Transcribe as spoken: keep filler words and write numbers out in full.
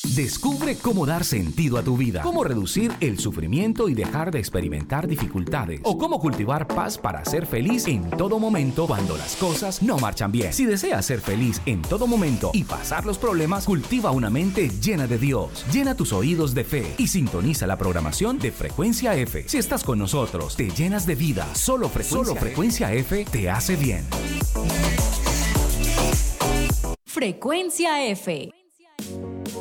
Descubre cómo dar sentido a tu vida, cómo reducir el sufrimiento y dejar de experimentar dificultades, o cómo cultivar paz para ser feliz en todo momento cuando las cosas no marchan bien. Si deseas ser feliz en todo momento y pasar los problemas, cultiva una mente llena de Dios. Llena tus oídos de fe y sintoniza la programación de Frecuencia F. Si estás con nosotros, te llenas de vida. Solo Frecuencia, Solo Frecuencia F te hace bien. Frecuencia F.